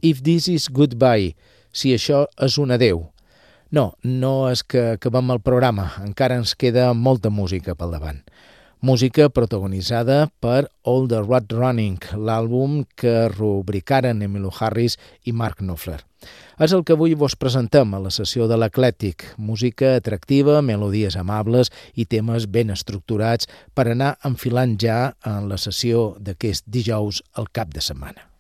If This Is Goodbye, si això és un adeu. No és que acabem el programa, encara ens queda molta música pel davant. Música protagonitzada per All the Road Running, l'àlbum que rubricaren Emmylou Harris i Mark Knopfler. És el que avui vos presentem a la sessió de l'Eclèctic. Música atractiva, melodies amables i temes ben estructurats per anar enfilant ja en la sessió d'aquest dijous al cap de setmana.